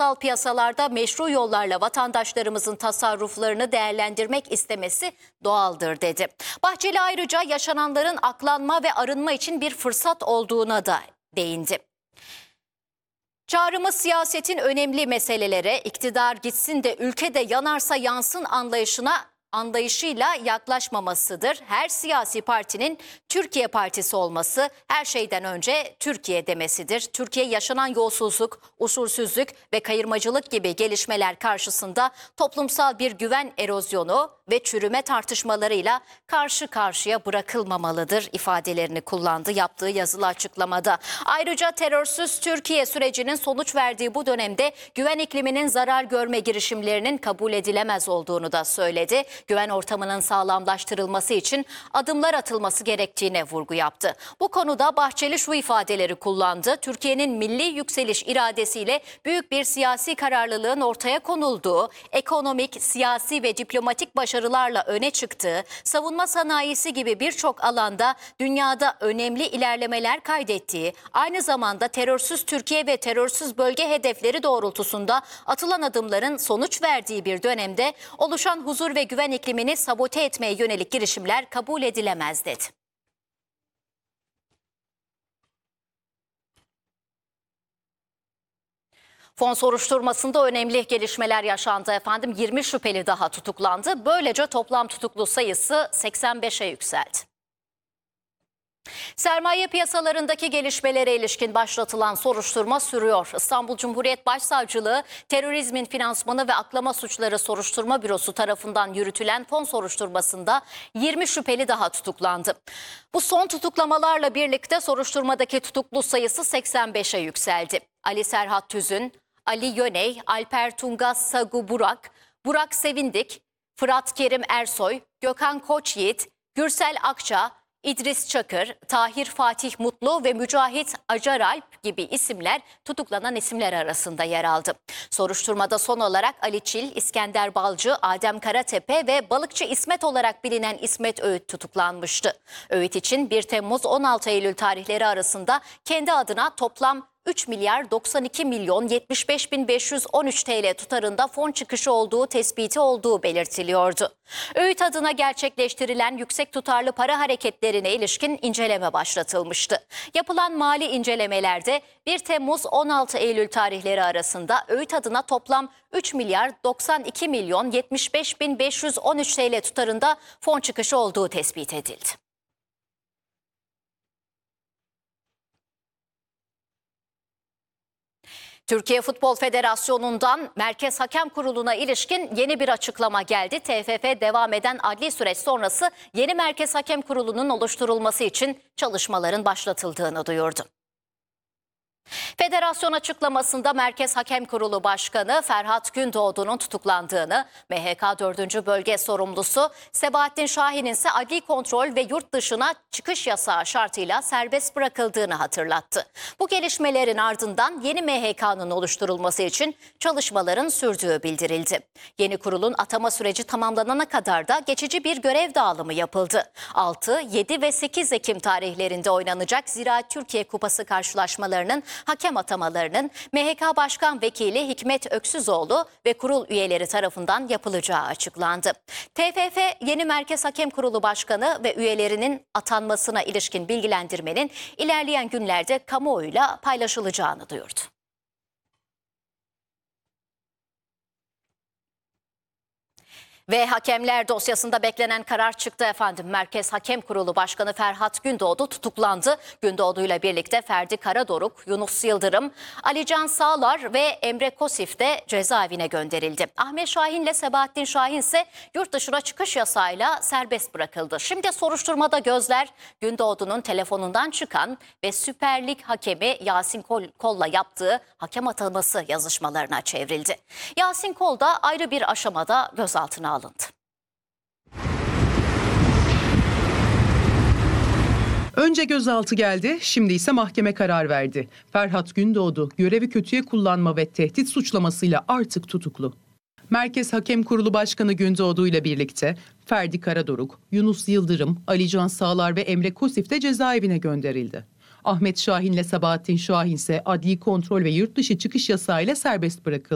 toplumsal piyasalarda meşru yollarla vatandaşlarımızın tasarruflarını değerlendirmek istemesi doğaldır dedi. Bahçeli ayrıca yaşananların aklanma ve arınma için bir fırsat olduğuna da değindi. Çağrımız siyasetin önemli meselelere iktidar gitsin de ülkede yanarsa yansın anlayışıyla yaklaşmamasıdır. Her siyasi partinin Türkiye Partisi olması, her şeyden önce Türkiye demesidir. Türkiye yaşanan yolsuzluk, usulsüzlük ve kayırmacılık gibi gelişmeler karşısında toplumsal bir güven erozyonu ve çürüme tartışmalarıyla karşı karşıya bırakılmamalıdır ifadelerini kullandı yaptığı yazılı açıklamada. Ayrıca terörsüz Türkiye sürecinin sonuç verdiği bu dönemde güven ikliminin zarar görme girişimlerinin kabul edilemez olduğunu da söyledi. Güven ortamının sağlamlaştırılması için adımlar atılması gerektiğine vurgu yaptı. Bu konuda Bahçeli şu ifadeleri kullandı. Türkiye'nin milli yükseliş iradesiyle büyük bir siyasi kararlılığın ortaya konulduğu, ekonomik, siyasi ve diplomatik başarılarla öne çıktığı, savunma sanayisi gibi birçok alanda dünyada önemli ilerlemeler kaydettiği, aynı zamanda terörsüz Türkiye ve terörsüz bölge hedefleri doğrultusunda atılan adımların sonuç verdiği bir dönemde oluşan huzur ve güven iklimini sabote etmeye yönelik girişimler kabul edilemez dedi. Fon soruşturmasında önemli gelişmeler yaşandı efendim. 20 şüpheli daha tutuklandı. Böylece toplam tutuklu sayısı 85'e yükseldi. Sermaye piyasalarındaki gelişmelere ilişkin başlatılan soruşturma sürüyor. İstanbul Cumhuriyet Başsavcılığı Terörizmin Finansmanı ve Aklama Suçları Soruşturma Bürosu tarafından yürütülen fon soruşturmasında 20 şüpheli daha tutuklandı. Bu son tutuklamalarla birlikte soruşturmadaki tutuklu sayısı 85'e yükseldi. Ali Serhat Tüzün, Ali Yöney, Alper Tungas Sagu Burak, Burak Sevindik, Fırat Kerim Ersoy, Gökhan Koçyiğit, Gürsel Akça, İdris Çakır, Tahir Fatih Mutlu ve Mücahit Acaralp gibi isimler tutuklanan isimler arasında yer aldı. Soruşturmada son olarak Ali Çil, İskender Balcı, Adem Karatepe ve balıkçı İsmet olarak bilinen İsmet Öğüt tutuklanmıştı. Öğüt için 1 Temmuz-16 Eylül tarihleri arasında kendi adına toplam 3 milyar 92 milyon 75 bin 513 TL tutarında fon çıkışı olduğu tespiti olduğu belirtiliyordu. Öğüt adına gerçekleştirilen yüksek tutarlı para hareketlerine ilişkin inceleme başlatılmıştı. Yapılan mali incelemelerde 1 Temmuz-16 Eylül tarihleri arasında Öğüt adına toplam 3 milyar 92 milyon 75 bin 513 TL tutarında fon çıkışı olduğu tespit edildi. Türkiye Futbol Federasyonu'ndan Merkez Hakem Kurulu'na ilişkin yeni bir açıklama geldi. TFF devam eden adli süreç sonrası yeni Merkez Hakem Kurulu'nun oluşturulması için çalışmaların başlatıldığını duyurdu. Federasyon açıklamasında Merkez Hakem Kurulu Başkanı Ferhat Gündoğdu'nun tutuklandığını, MHK 4. Bölge Sorumlusu Sebahattin Şahin'in ise adli kontrol ve yurt dışına çıkış yasağı şartıyla serbest bırakıldığını hatırlattı. Bu gelişmelerin ardından yeni MHK'nın oluşturulması için çalışmaların sürdüğü bildirildi. Yeni kurulun atama süreci tamamlanana kadar da geçici bir görev dağılımı yapıldı. 6, 7 ve 8 Ekim tarihlerinde oynanacak Ziraat Türkiye Kupası karşılaşmalarının hakem atamalarının MHK Başkan Vekili Hikmet Öksüzoğlu ve kurul üyeleri tarafından yapılacağı açıklandı. TFF yeni Merkez Hakem Kurulu Başkanı ve üyelerinin atanmasına ilişkin bilgilendirmenin ilerleyen günlerde kamuoyuyla paylaşılacağını duyurdu. Ve hakemler dosyasında beklenen karar çıktı efendim. Merkez Hakem Kurulu Başkanı Ferhat Gündoğdu tutuklandı. Gündoğdu'yla birlikte Ferdi Karadoruk, Yunus Yıldırım, Alican Sağlar ve Emre Kosif de cezaevine gönderildi. Ahmet Şahin ile Sebahattin Şahin ise yurt dışına çıkış yasağıyla serbest bırakıldı. Şimdi soruşturmada gözler Gündoğdu'nun telefonundan çıkan ve Süper Lig hakemi Yasin Kol'la yaptığı hakem ataması yazışmalarına çevrildi. Yasin Kol da ayrı bir aşamada gözaltına alındı. Önce gözaltı geldi, şimdi ise mahkeme karar verdi. Ferhat Gündoğdu, görevi kötüye kullanma ve tehdit suçlamasıyla artık tutuklu. Merkez Hakem Kurulu Başkanı Gündoğdu ile birlikte Ferdi Karadoruk, Yunus Yıldırım, Alican Sağlar ve Emre Kosif de cezaevine gönderildi. Ahmet Şahin ile Sebahattin Şahin ise adli kontrol ve yurt dışı çıkış yasağıyla serbest bırakıldı.